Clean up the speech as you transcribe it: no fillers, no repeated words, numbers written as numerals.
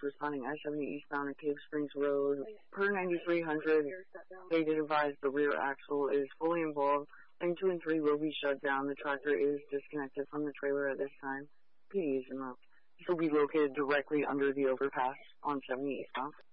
responding I-70 eastbound at Cave Springs Road. Per 9300, they did advise the rear axle is fully involved. Lane 2 and 3 will be shut down. The tractor is disconnected from the trailer at this time. PD is removed. This will be located directly under the overpass on 70 eastbound.